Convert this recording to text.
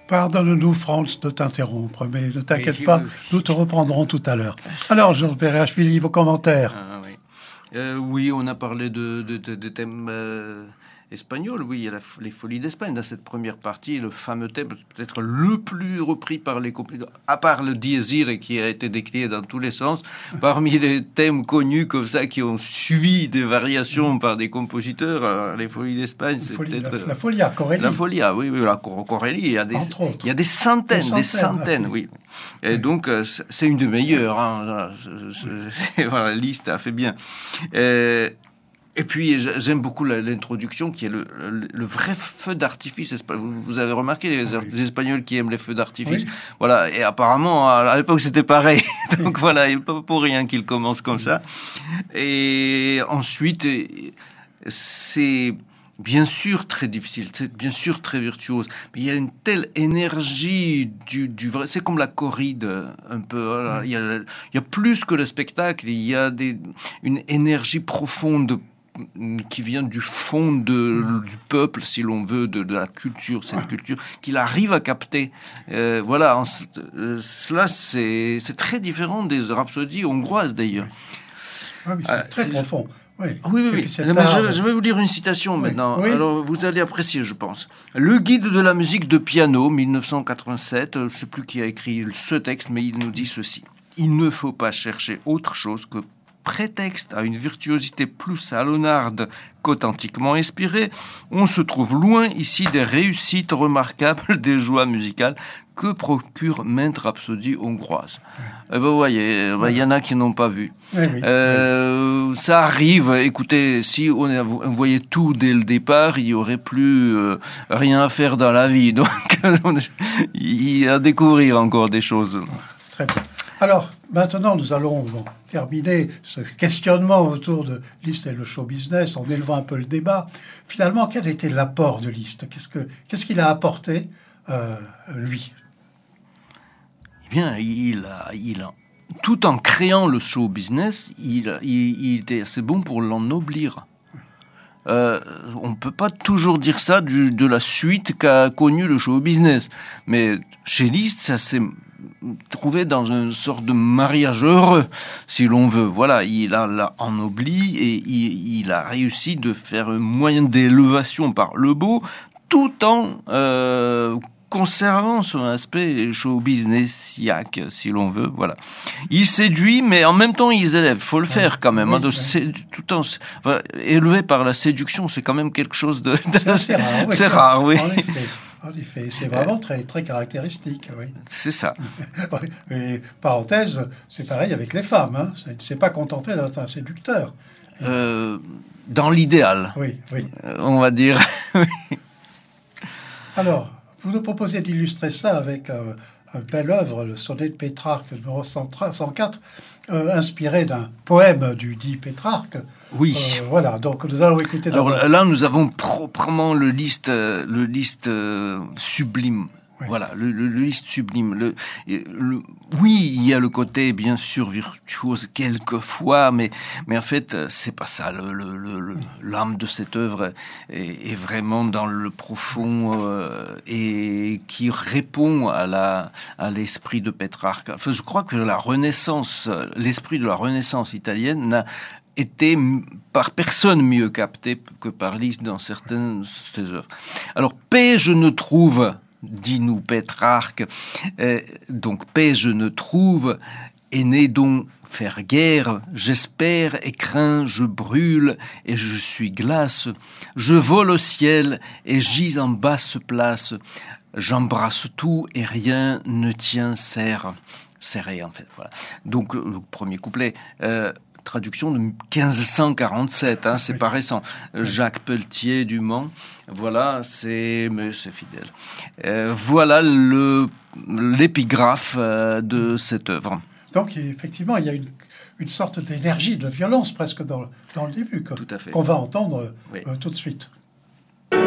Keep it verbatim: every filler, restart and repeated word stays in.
Pardonne-nous, Franz, de t'interrompre, mais ne t'inquiète oui, pas, oui, oui. nous te reprendrons tout à l'heure. Alors, Georges Béréashvili, vos commentaires. Ah, oui. Euh, oui, on a parlé de, de, de, de thèmes euh, espagnols. Oui, il y a la, les Folies d'Espagne dans cette première partie, le fameux thème, peut-être le plus repris par les compositeurs, à part le Dies Irae qui a été décliné dans tous les sens, parmi les thèmes connus comme ça qui ont subi des variations par des compositeurs. Alors, les Folies d'Espagne, c'est Folie, peut-être la, la Folia, Corelli. La Folia, oui, oui, la Corelli. Il y a des, Entre autres. il y a des centaines, des centaines, centaines, ah, oui. Et oui. donc, euh, c'est une des meilleures. Hein. Voilà, la liste a fait bien. Euh, et puis, j'aime beaucoup l'introduction qui est le, le, le vrai feu d'artifice. Vous avez remarqué les, oui. les Espagnols qui aiment les feux d'artifice. Oui. Voilà. Et apparemment, à l'époque, c'était pareil. Donc voilà, il n'est pas pour rien qu'il commence comme oui. ça. Et ensuite, c'est bien sûr très difficile, c'est bien sûr très virtuose, mais il y a une telle énergie du, du vrai, c'est comme la corride un peu, voilà. il, y a, il y a plus que le spectacle, il y a des, une énergie profonde qui vient du fond de, du peuple, si l'on veut, de, de la culture, cette culture, qu'il arrive à capter. Euh, voilà, en, euh, cela c'est, c'est très différent des rhapsodies hongroises d'ailleurs. Ah oui, c'est euh, très profond. Oui, oui, oui. oui. Je, je vais vous lire une citation oui. maintenant. Oui. Alors, vous allez apprécier, je pense. Le guide de la musique de piano, mille neuf cent quatre-vingt-sept. Je ne sais plus qui a écrit ce texte, mais il nous dit ceci. Il ne faut pas chercher autre chose que prétexte à une virtuosité plus salonnarde qu'authentiquement inspirée. On se trouve loin ici des réussites remarquables des joies musicales que procure maintes rhapsodies hongroises. Oui. Eh ben, vous voyez, il oui. y en a qui n'ont pas vu. Oui, oui, euh, oui. Ça arrive. Écoutez, si on, est, on voyait tout dès le départ, il n'y aurait plus euh, rien à faire dans la vie. Donc, il y a à découvrir encore des choses. Très bien. Alors, maintenant, nous allons bon, terminer ce questionnement autour de Liszt et le show business en élevant un peu le débat. Finalement, quel était l'apport de Liszt ? Qu'est-ce que, qu'est-ce qu'il a apporté, euh, lui ? Eh bien, il a, il a, tout en créant le show business, il, il, il était assez bon pour l'ennoblir. Euh, on ne peut pas toujours dire ça du, de la suite qu'a connue le show business. Mais chez Liszt, ça s'est trouvé dans une sorte de mariage heureux, si l'on veut. Voilà, il a l'a ennobli et il, il a réussi de faire un moyen d'élévation par le beau, tout en euh, conservant son aspect show businessiaque, si l'on veut. Voilà. Il séduit, mais en même temps, il élève. Faut le faire quand même. Oui, hein, de sédu- tout le temps, enfin, élevé par la séduction, c'est quand même quelque chose de. de c'est assez rare. Oui, c'est rare, oui. En effet. En effet, c'est vraiment très, très caractéristique, oui. C'est ça. Et parenthèse, c'est pareil avec les femmes, hein. C'est, c'est pas contenté d'être un séducteur. Euh, dans l'idéal. Oui, oui. Euh, on va dire. Alors, vous nous proposez d'illustrer ça avec euh, une belle œuvre, le sonnet de Pétrarque numéro cent quatre, euh, inspiré d'un poème du dit Pétrarque. Oui. Euh, voilà, donc nous allons écouter. Alors là, nous avons proprement le Liszt, euh, le Liszt euh, sublime. Oui. Voilà, le, le, le Liszt sublime. Le, le, oui, il y a le côté bien sûr virtuose quelquefois, mais mais en fait, c'est pas ça. Le, le, le, l'âme de cette œuvre est, est vraiment dans le profond euh, et qui répond à la à l'esprit de Pétrarque. Enfin, je crois que la Renaissance, l'esprit de la Renaissance italienne n'a été par personne mieux capté que par Liszt dans certaines de ses œuvres. Alors, paix, je ne trouve, dit-nous Pétrarque, euh, donc paix, je ne trouve, et né donc faire guerre, j'espère et crains, je brûle et je suis glace, je vole au ciel et gis en basse place, j'embrasse tout et rien ne tient serre, serré en fait, voilà. Donc, le premier couplet, euh, traduction de quinze cent quarante-sept, hein, c'est pas récent. Jacques Pelletier du Mans, voilà, c'est, mais c'est fidèle. Euh, voilà le, l'épigraphe euh, de cette œuvre. Donc, effectivement, il y a une, une sorte d'énergie, de violence presque dans, dans le début, quoi, tout à fait. qu'on va entendre oui. euh, tout de suite.